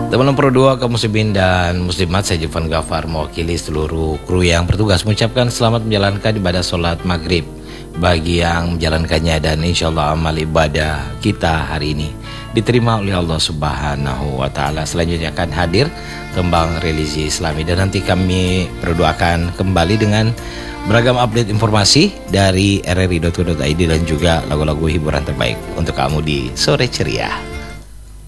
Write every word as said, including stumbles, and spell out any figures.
Teman-teman Pro dua kaum muslimin dan muslimat, saya Jufan Gafar mewakili seluruh kru yang bertugas mengucapkan selamat menjalankan ibadah sholat maghrib bagi yang menjalankannya, dan insya Allah amal ibadah kita hari ini diterima oleh Allah Subhanahu wa Ta'ala. Selanjutnya akan hadir Kembang Religi Islami, dan nanti kami berdoakan kembali dengan beragam update informasi dari r r i dot co dot i d dan juga lagu-lagu hiburan terbaik untuk kamu di sore ceria.